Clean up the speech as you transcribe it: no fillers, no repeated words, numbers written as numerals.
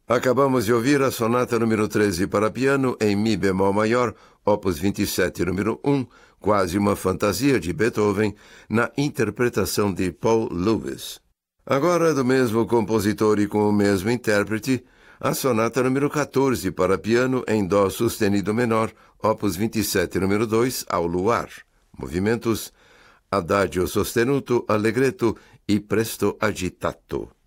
Acabamos de ouvir a sonata número 13 para piano em mi bemol maior, opus 27, número 1, quase uma fantasia de Beethoven, na interpretação de Paul Lewis. Agora, do mesmo compositor e com o mesmo intérprete, a sonata número 14 para piano em dó sustenido menor, opus 27, número 2, ao luar. Movimentos Adagio sostenuto, allegretto e presto agitato.